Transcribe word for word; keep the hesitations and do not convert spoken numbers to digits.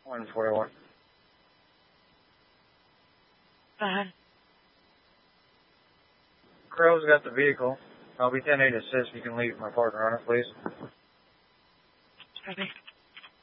one forty-one. Go ahead. Crow's got the vehicle. I'll be ten eight assist. You can leave my partner on it, please. Copy.